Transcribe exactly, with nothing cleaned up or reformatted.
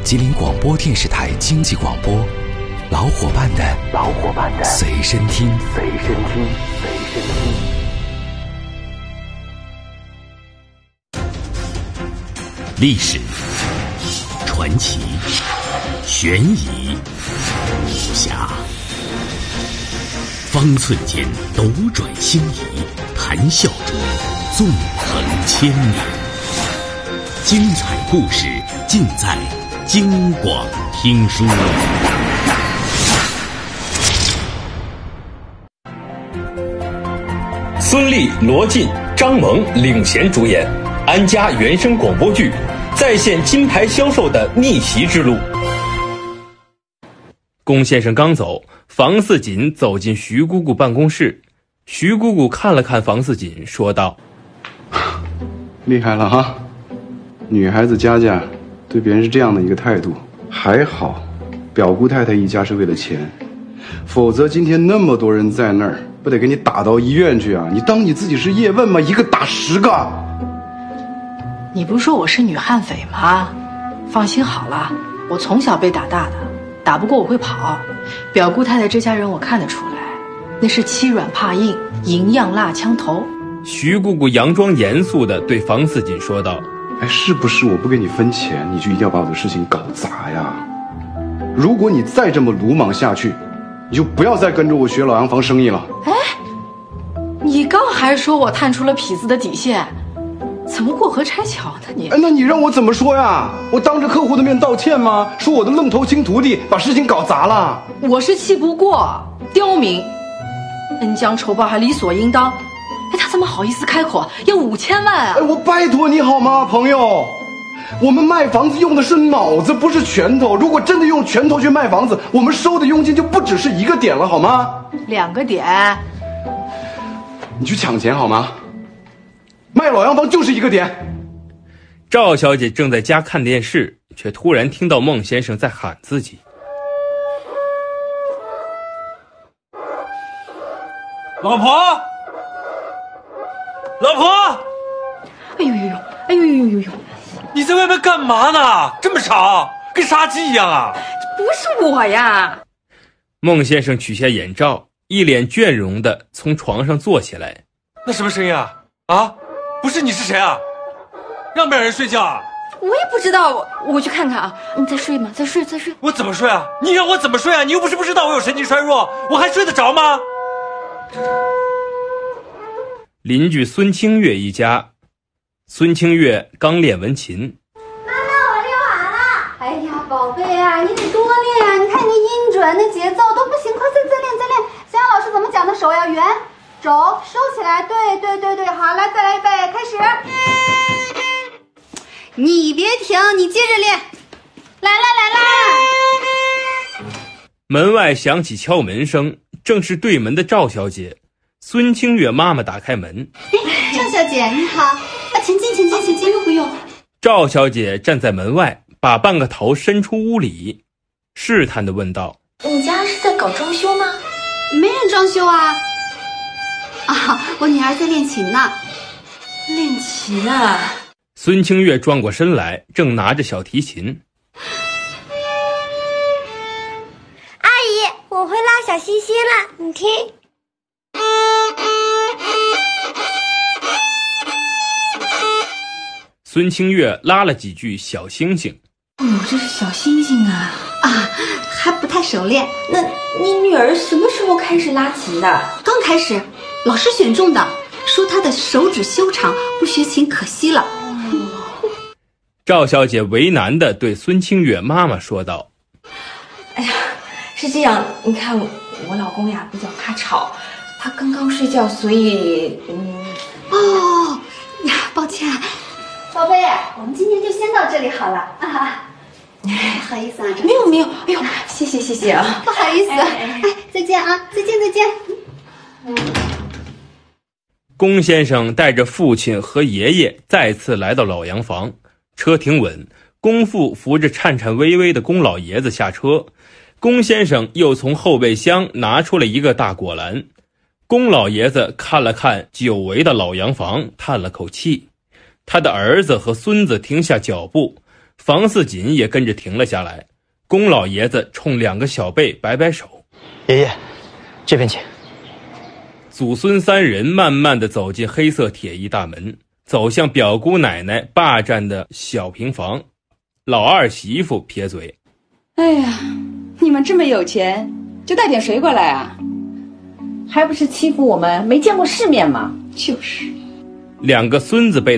吉林广播电视台经济广播，老伙伴的老伙伴的随身听， 随身听，随身听。 历史、传奇、悬疑、武侠，方寸间斗转星移，谈笑中纵横千年。精彩故事尽在京广听书。 孙俪、罗晋、张萌领衔主演安家原声广播剧，再现金牌销售的逆袭之路。龚先生刚走，房似锦走进徐姑姑办公室。徐姑姑看了看房似锦，说道： 厉害了哈，女孩子家家对别人是这样的一个态度。还好表姑太太一家是为了钱，否则今天那么多人在那儿，不得给你打到医院去啊？你当你自己是叶问吗？一个打十个。 你不是说我是女悍匪吗？放心好了，我从小被打大的，打不过我会跑。表姑太太这家人我看得出来，那是欺软怕硬，银样蜡枪头。 徐姑姑佯装严肃地对房似锦说道： 哎，是不是我不给你分钱，你就一定要把我的事情搞砸呀？如果你再这么鲁莽下去，你就不要再跟着我学老洋房生意了。 哎，你刚还说我探出了痞子的底线，怎么过河拆桥呢你？ 哎，那你让我怎么说呀？我当着客户的面道歉吗？说我的愣头青徒弟把事情搞砸了。 我是气不过，刁民，恩将仇报还理所应当。哎，他怎么好意思开口要五千万啊？ 哎，我拜托你好吗，朋友？我们卖房子用的是脑子，不是拳头。如果真的用拳头去卖房子，我们收的佣金就不只是一个点了，好吗？ 两个点。 你去抢钱好吗？卖老洋房就是一个点。 赵小姐正在家看电视，却突然听到孟先生在喊自己： 老婆，老婆！ 哎呦呦呦，哎呦呦呦呦呦！ 你在外面干嘛呢？这么吵，跟杀鸡一样啊！ 不是我呀！ 孟先生取下眼罩，一脸倦容地从床上坐起来。 那什么声音啊？啊，不是，你是谁啊？让不让人睡觉啊？ 我也不知道，我我去看看啊。你再睡吗？再睡，再睡。 我怎么睡啊？你让我怎么睡啊？你又不是不知道我有神经衰弱，我还睡得着吗？ 邻居孙清月一家，孙清月刚练完琴。 妈妈，我练完了。哎呀，宝贝啊，你得多练啊！你看你音准、那节奏都不行，快再再练再练。小杨老师怎么讲的？手要圆，肘收起来，对对对对，好，来再来一遍，开始。你别停，你接着练。来啦来啦！ 门外响起敲门声，正是对门的赵小姐。孙清月妈妈打开门： 赵小姐你好，啊，请进请进请进。不用不用。 赵小姐站在门外，把半个头伸出屋里，试探地问道： 你家是在搞装修吗？ 没人装修啊。啊，我女儿在练琴呢。 练琴啊？ 孙清月转过身来，正拿着小提琴。 阿姨，我会拉小星星了，你听。 孙清月拉了几句小星星。 哦，这是小星星啊！ 啊，还不太熟练。 那你女儿什么时候开始拉琴的？ 刚开始，老师选中的，说她的手指修长，不学琴可惜了。 赵小姐为难地对孙清月妈妈说道： 哎呀，是这样，你看我老公呀比较怕吵，他刚刚睡觉，所以嗯。 哦，呀，抱歉。宝贝，我们今天就先到这里好了啊！不好意思啊， 没有没有，哎呦，谢谢谢谢啊， 不好意思，哎，再见啊，再见再见。 龚先生带着父亲和爷爷再次来到老洋房，车停稳，龚父扶着颤颤巍巍的龚老爷子下车，龚先生又从后备箱拿出了一个大果篮。龚老爷子看了看久违的老洋房，叹了口气。他的儿子和孙子停下脚步， 房四锦也跟着停了下来。宫老爷子冲两个小辈摆摆手：“ 爷爷，这边请。” 祖孙三人慢慢地走进黑色铁艺大门，走向表姑奶奶霸占的小平房。老二媳妇撇嘴：“ 哎呀，你们这么有钱，就带点水果来啊？还不是欺负我们没见过世面吗？”就是。 两个孙子被